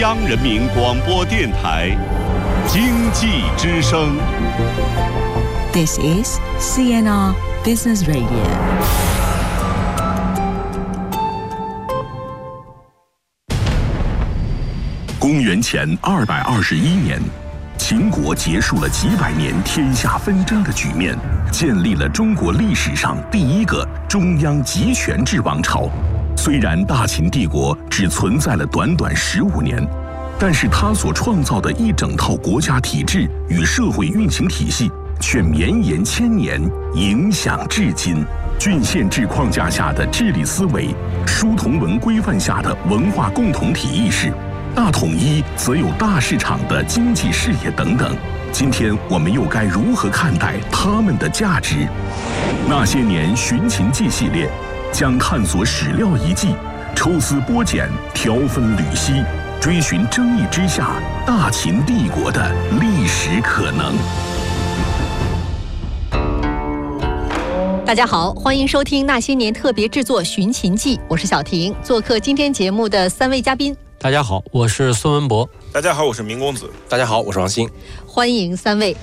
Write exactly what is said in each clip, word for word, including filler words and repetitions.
央人民广播电台经济之声。 This is C N R Business Radio。 公元前二百二十一年，秦国结束了几百年天下纷争的局面，建立了中国历史上第一个中央集权制王朝。虽然大秦帝国只存在了短短十五年，但是它所创造的一整套国家体制与社会运行体系却绵延千年，影响至今。郡县制框架下的治理思维，书同文规范下的文化共同体意识，大统一则有大市场的经济视野等等。今天我们又该如何看待它们的价值？那些年寻秦记系列将探索史料遗迹，抽丝剥茧，条分缕析，追寻争议之下大秦帝国的历史可能。 大家好，欢迎收听那些年特别制作《寻秦记》，我是小婷。做客今天节目的三位嘉宾， 大家好，我是孙文博。 大家好，我是明公子。 大家好，我是王鑫。 欢迎三位。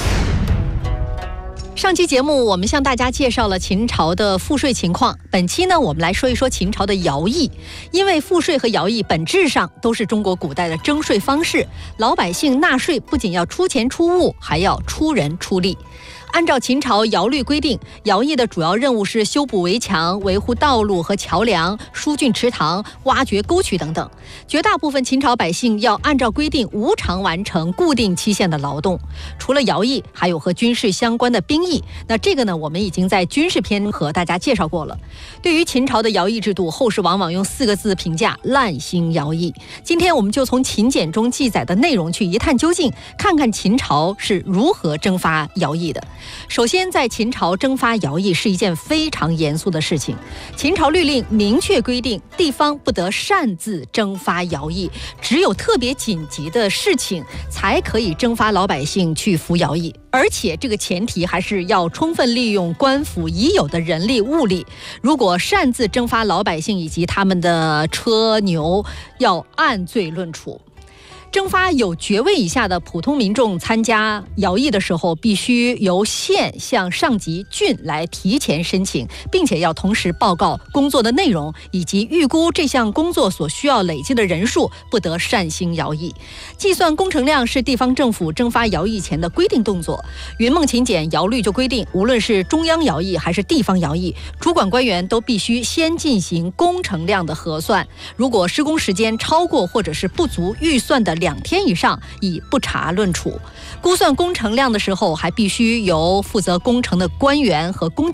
上期节目我们向大家介绍了秦朝的赋税情况，本期呢我们来说一说秦朝的徭役。因为赋税和徭役本质上都是中国古代的征税方式，老百姓纳税不仅要出钱出物，还要出人出力。按照秦朝徭律规定，徭役的主要任务是修补围墙、维护道路和桥梁、疏浚池塘、挖掘沟渠等等。绝大部分秦朝百姓要按照规定无偿完成固定期限的劳动。除了徭役，还有和军事相关的兵役。那这个呢，我们已经在军事篇和大家介绍过了。对于秦朝的徭役制度，后世往往用四个字评价：滥行徭役。今天我们就从秦简中记载的内容去一探究竟，看看秦朝是如何征发徭役的。首先，在秦朝征发徭役是一件非常严肃的事情。秦朝律令明确规定，地方不得擅自征发徭役，只有特别紧急的事情才可以征发老百姓去服徭役。而且这个前提还是要充分利用官府已有的人力物力。如果擅自征发老百姓以及他们的车牛，要按罪论处。征发有爵位以下的普通民众参加徭役的时候，必须由县向上级郡来提前申请，并且要同时报告工作的内容以及预估这项工作所需要累积的人数，不得擅行徭役。计算工程量是地方政府征发徭役前的规定动作。云梦秦简徭律就规定，无论是中央徭役还是地方徭役，主管官员都必须先进行工程量的核算，如果施工时间超过或者是不足预算的两天以上，以不查论处。估算工程量的时候，还必须由负责工程的官员和工